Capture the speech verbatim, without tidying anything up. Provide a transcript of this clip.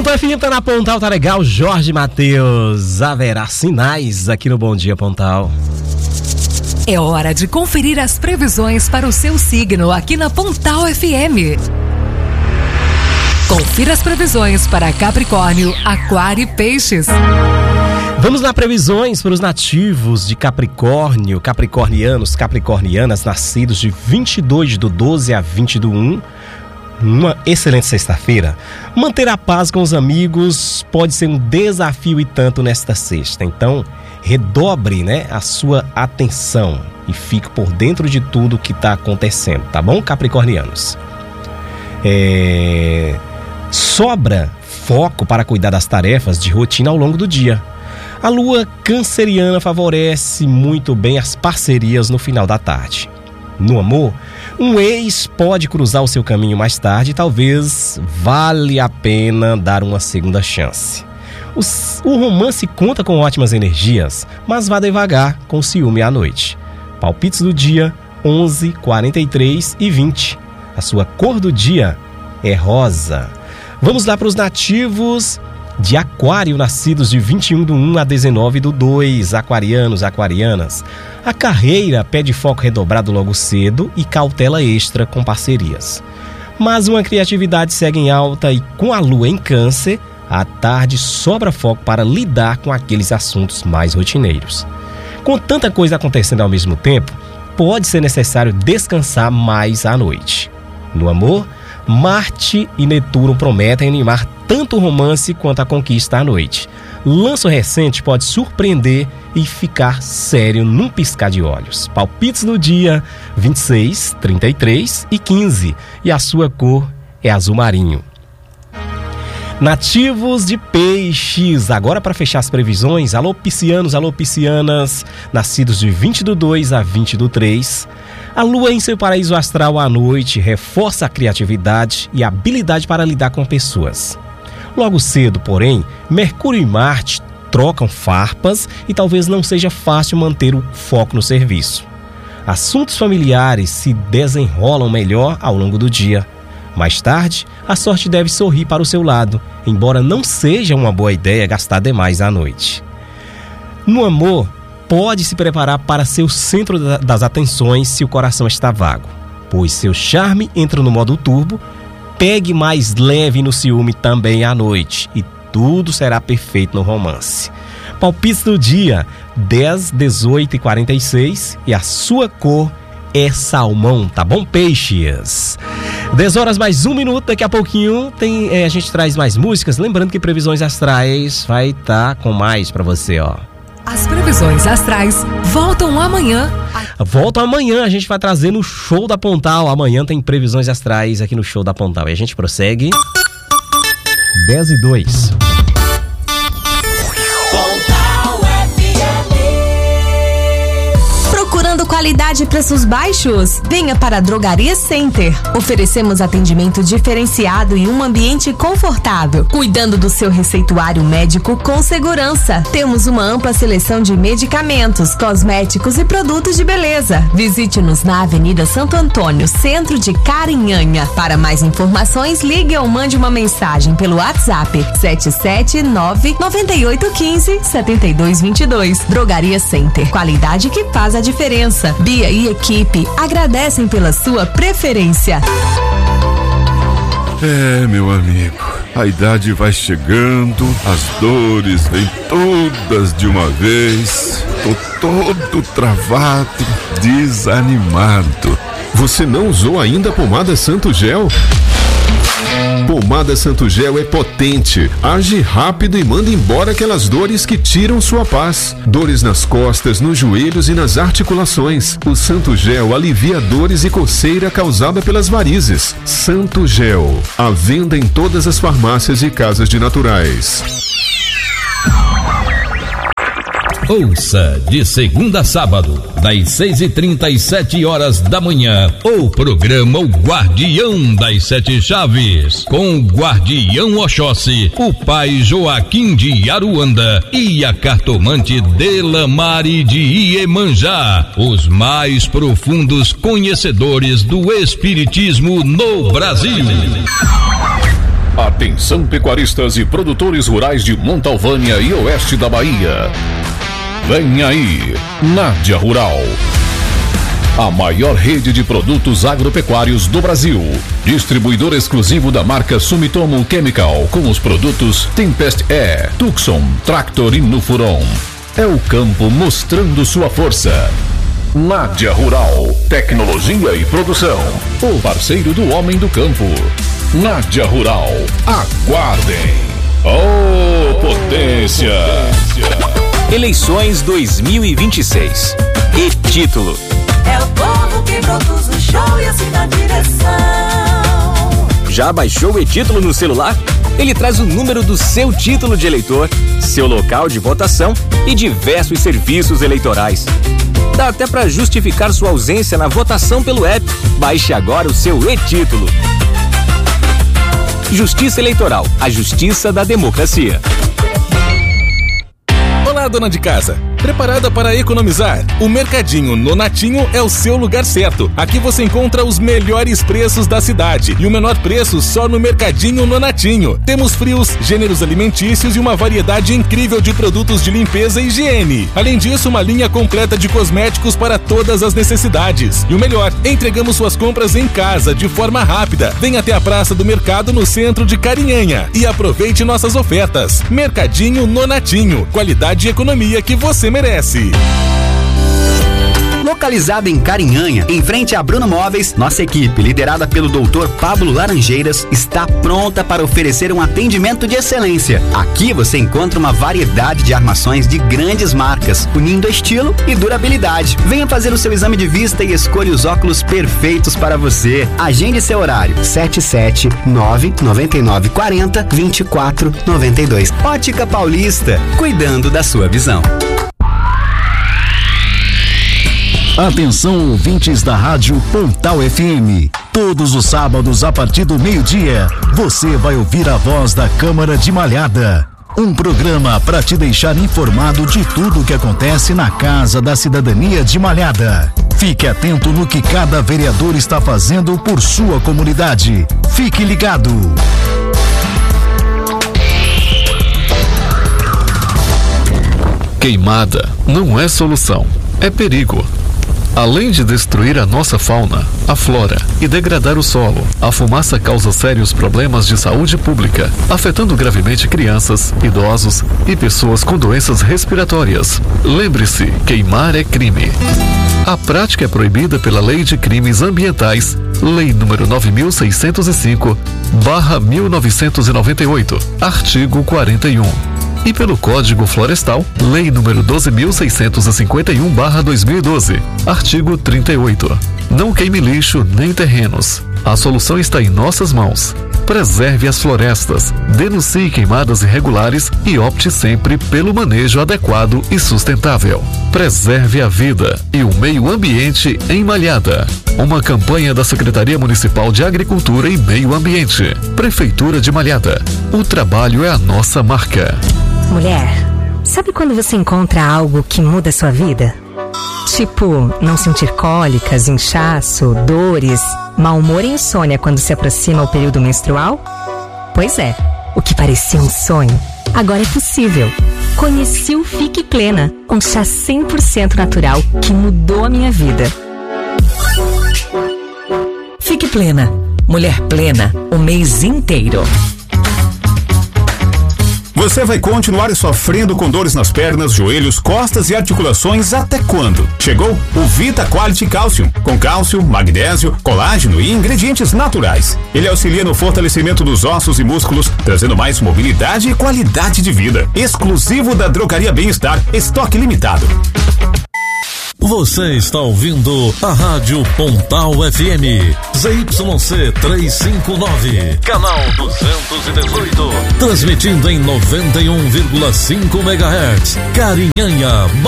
Pontal F M tá na Pontal, tá legal. Jorge Mateus, haverá sinais aqui no Bom Dia Pontal. É hora de conferir as previsões para o seu signo aqui na Pontal F M. Confira as previsões para Capricórnio, Aquário e Peixes. Vamos lá, previsões para os nativos de Capricórnio, capricornianos, capricornianas, nascidos de vinte e dois do doze a vinte do um. Uma excelente sexta-feira. Manter a paz com os amigos pode ser um desafio e tanto nesta sexta. Então, redobre, né, a sua atenção e fique por dentro de tudo que está acontecendo, tá bom, capricornianos? É... Sobra foco para cuidar das tarefas de rotina ao longo do dia. A lua canceriana favorece muito bem as parcerias no final da tarde. No amor, um ex pode cruzar o seu caminho mais tarde e talvez vale a pena dar uma segunda chance. O, o romance conta com ótimas energias, mas vá devagar com ciúme à noite. Palpites do dia, onze, quarenta e três e vinte. A sua cor do dia é rosa. Vamos lá para os nativos de Aquário, nascidos de vinte e um do um a dezenove do dois, aquarianos, aquarianas. A carreira pede foco redobrado logo cedo e cautela extra com parcerias. Mas uma criatividade segue em alta e com a lua em Câncer, à tarde sobra foco para lidar com aqueles assuntos mais rotineiros. Com tanta coisa acontecendo ao mesmo tempo, pode ser necessário descansar mais à noite. No amor, Marte e Netuno prometem animar tanto o romance quanto a conquista à noite. Lanço recente pode surpreender e ficar sério num piscar de olhos. Palpites do dia, vinte e seis, trinta e três e quinze. E a sua cor é azul marinho. Nativos de Peixes, agora para fechar as previsões, alô piscianos, alô piscianas, nascidos de vinte do dois a vinte do três. A lua em seu paraíso astral à noite reforça a criatividade e a habilidade para lidar com pessoas. Logo cedo, porém, Mercúrio e Marte trocam farpas e talvez não seja fácil manter o foco no serviço. Assuntos familiares se desenrolam melhor ao longo do dia. Mais tarde, a sorte deve sorrir para o seu lado, embora não seja uma boa ideia gastar demais à noite. No amor, pode se preparar para ser o centro das atenções se o coração está vago, pois seu charme entra no modo turbo. Pegue mais leve no ciúme também à noite e tudo será perfeito no romance. Palpites do dia, dez, dezoito e quarenta e seis, e a sua cor é salmão, tá bom, peixes? dez horas mais um minuto, daqui a pouquinho tem, é, a gente traz mais músicas. Lembrando que Previsões Astrais vai estar tá com mais pra você, ó. As previsões astrais voltam amanhã. Voltam amanhã, a gente vai trazer no Show da Pontal. Amanhã tem Previsões Astrais aqui no Show da Pontal. E a gente prossegue. dez e dois. Procurando qualidade e preços baixos? Venha para a Drogaria Center. Oferecemos atendimento diferenciado e um ambiente confortável, cuidando do seu receituário médico com segurança. Temos uma ampla seleção de medicamentos, cosméticos e produtos de beleza. Visite-nos na Avenida Santo Antônio, centro de Carinhanha. Para mais informações, ligue ou mande uma mensagem pelo WhatsApp sete sete nove, nove oito um cinco, sete dois dois dois. Drogaria Center. Qualidade que faz a diferença. Bia e equipe agradecem pela sua preferência. É, meu amigo, a idade vai chegando, as dores vêm todas de uma vez. Tô todo travado, desanimado. Você não usou ainda a pomada Santo Gel? Pomada Santo Gel é potente, age rápido e manda embora aquelas dores que tiram sua paz. Dores nas costas, nos joelhos e nas articulações. O Santo Gel alivia dores e coceira causada pelas varizes. Santo Gel, à venda em todas as farmácias e casas de naturais. Ouça de segunda a sábado, das seis e trinta e sete horas da manhã, o programa O Guardião das Sete Chaves, com o Guardião Oxóssi, o pai Joaquim de Aruanda e a cartomante Delamare de Iemanjá, os mais profundos conhecedores do espiritismo no Brasil. Atenção pecuaristas e produtores rurais de Montalvânia e oeste da Bahia. Vem aí, Nádia Rural. A maior rede de produtos agropecuários do Brasil. Distribuidor exclusivo da marca Sumitomo Chemical, com os produtos Tempest E, Tucson, Tractor e Nufuron. É o campo mostrando sua força. Nádia Rural, tecnologia e produção. O parceiro do homem do campo. Nádia Rural, aguardem. Oh, potência! Eleições dois mil e vinte e seis. E título: é o povo que produz o show e assim na direção. Já baixou o e-título no celular? Ele traz o número do seu título de eleitor, seu local de votação e diversos serviços eleitorais. Dá até para justificar sua ausência na votação pelo app. Baixe agora o seu e-título. Justiça Eleitoral, a justiça da democracia. Olá, dona de casa. Preparada para economizar? O Mercadinho Nonatinho é o seu lugar certo. Aqui você encontra os melhores preços da cidade e o menor preço só no Mercadinho Nonatinho. Temos frios, gêneros alimentícios e uma variedade incrível de produtos de limpeza e higiene. Além disso, uma linha completa de cosméticos para todas as necessidades. E o melhor, entregamos suas compras em casa de forma rápida. Venha até a Praça do Mercado no centro de Carinhanha e aproveite nossas ofertas. Mercadinho Nonatinho, qualidade e economia que você merece. Localizada em Carinhanha, em frente a Bruno Móveis, nossa equipe, liderada pelo doutor Pablo Laranjeiras, está pronta para oferecer um atendimento de excelência. Aqui você encontra uma variedade de armações de grandes marcas, unindo estilo e durabilidade. Venha fazer o seu exame de vista e escolha os óculos perfeitos para você. Agende seu horário: sete sete nove nove nove quatro zero dois quatro nove dois. Ótica Paulista, cuidando da sua visão. Atenção, ouvintes da Rádio Pontal F M. Todos os sábados, a partir do meio-dia, você vai ouvir a voz da Câmara de Malhada. Um programa para te deixar informado de tudo o que acontece na Casa da Cidadania de Malhada. Fique atento no que cada vereador está fazendo por sua comunidade. Fique ligado. Queimada não é solução, é perigo. Além de destruir a nossa fauna, a flora e degradar o solo, a fumaça causa sérios problemas de saúde pública, afetando gravemente crianças, idosos e pessoas com doenças respiratórias. Lembre-se, queimar é crime. A prática é proibida pela Lei de Crimes Ambientais, Lei número nove mil seiscentos e cinco barra mil novecentos e noventa e oito, artigo quarenta e um. E pelo Código Florestal, Lei número doze mil seiscentos e cinquenta e um barra dois mil e doze, artigo trinta e oito. Não queime lixo nem terrenos. A solução está em nossas mãos. Preserve as florestas, denuncie queimadas irregulares e opte sempre pelo manejo adequado e sustentável. Preserve a vida e o meio ambiente em Malhada. Uma campanha da Secretaria Municipal de Agricultura e Meio Ambiente. Prefeitura de Malhada. O trabalho é a nossa marca. Mulher, sabe quando você encontra algo que muda a sua vida? Tipo, não sentir cólicas, inchaço, dores, mau humor e insônia quando se aproxima o período menstrual? Pois é, o que parecia um sonho, agora é possível. Conheci o Fique Plena, um chá cem por cento natural que mudou a minha vida. Fique Plena, mulher plena, o mês inteiro. Você vai continuar sofrendo com dores nas pernas, joelhos, costas e articulações até quando? Chegou o Vita Quality Calcium, com cálcio, magnésio, colágeno e ingredientes naturais. Ele auxilia no fortalecimento dos ossos e músculos, trazendo mais mobilidade e qualidade de vida. Exclusivo da Drogaria Bem-Estar, estoque limitado. Você está ouvindo a Rádio Pontal F M, Z Y C trezentos e cinquenta e nove, canal duzentos e dezoito, transmitindo em noventa e um vírgula cinco megahertz, Carinhanha,